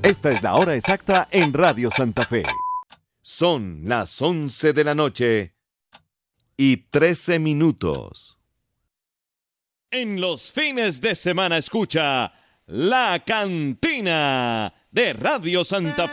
Esta es la hora exacta en Radio Santa Fe. Son las 11 de la noche y 13 minutos. En los fines de semana escucha La Cantina de Radio Santa Fe.